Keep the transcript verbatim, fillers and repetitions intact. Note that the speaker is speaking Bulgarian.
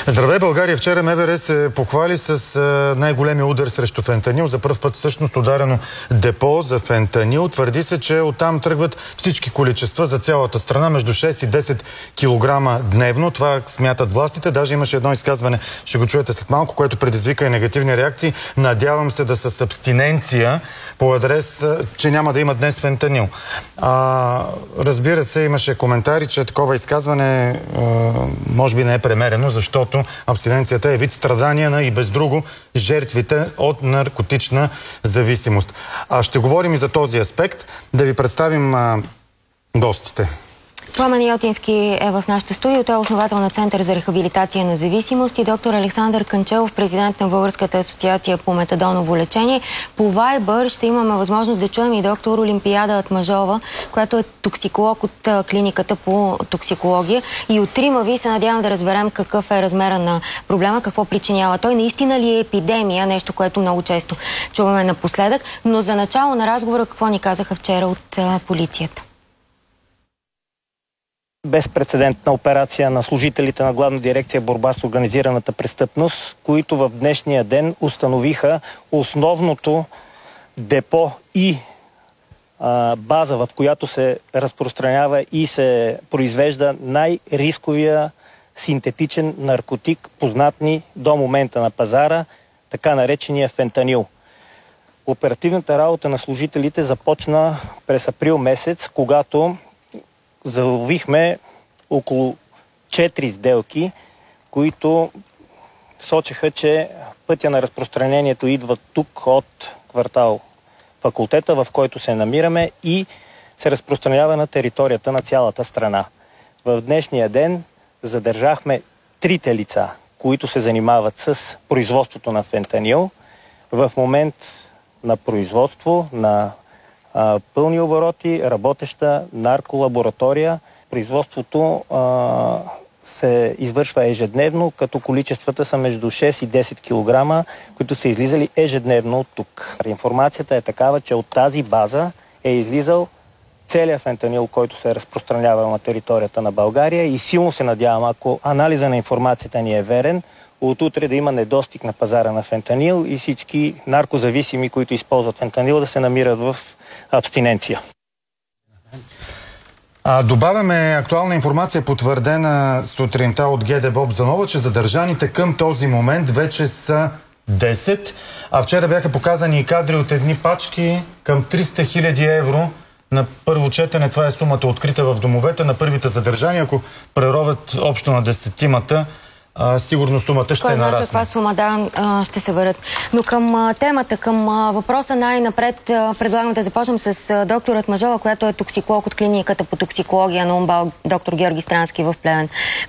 Здравей, България! Вчера МВР се похвали с най-големия удар срещу фентанил. За първ път всъщност ударено депо за фентанил. Твърди се, че оттам тръгват всички количества за цялата страна, между шест и десет килограма дневно. Това смятат властите. Даже имаше едно изказване, ще го чуете след малко, което предизвика и негативни реакции. Надявам се да са с абстиненция по адрес, че няма да има днес фентанил. А, разбира се, имаше коментари, че такова изказване а, може би не е премерено, защото абстиненцията е вид страдания на и без друго жертвите от наркотична зависимост. А ще говорим и за този аспект. Да ви представим а, гостите. Пламен Йотински е в нашата студио. Той е основател на Център за рехабилитация на зависимост и доктор Александър Канчелов, президент на Българската асоциация по метадоново лечение. По Вайбър ще имаме възможност да чуем и доктор Олимпиада Атмажова, която е токсиколог от клиниката по токсикология. И от трима ви се надявам да разберем какъв е размера на проблема, какво причинява той. Наистина ли е епидемия, нещо, което много често чуваме напоследък. Но за начало на разговора, какво ни казаха вчера от а, полицията? Безпрецедентна операция на служителите на Главна дирекция борба с организираната престъпност, които в днешния ден установиха основното депо и а, база, в която се разпространява и се произвежда най-рисковия синтетичен наркотик, познатни до момента на пазара, така наречения фентанил. Оперативната работа на служителите започна през април месец, когато заловихме около четири сделки, които сочеха, че пътя на разпространението идва тук от квартал Факултета, в който се намираме, и се разпространява на територията на цялата страна. В днешния ден задържахме трите лица, които се занимават с производството на фентанил. В момент на производство, на а, пълни обороти, работеща нарколаборатория. Производството а, се извършва ежедневно, като количествата са между шест и десет килограма, които са излизали ежедневно от тук. Информацията е такава, че от тази база е излизал целият фентанил, който се е разпространявал на територията на България, и силно се надявам, ако анализа на информацията ни е верен, от утре да има недостиг на пазара на фентанил и всички наркозависими, които използват фентанил, да се намират в абстиненция. А, добавяме актуална информация, потвърдена сутринта от ГДБОП за Нова, че задържаните към този момент вече са десет, а вчера бяха показани и кадри от едни пачки към триста хиляди евро. На първо четене това е сумата открита в домовете на първите задържания. Ако преровят общо на десетимата, А, сигурно сумата ще Кой знае нарасне. каква сума, да, ще се върят. Но към а, темата, към а, въпроса най-напред а, предлагам да започнем с а, доктор Атмажова, която е токсиколог от клиниката по токсикология на УМБАЛ доктор Георги Странски в Плевен.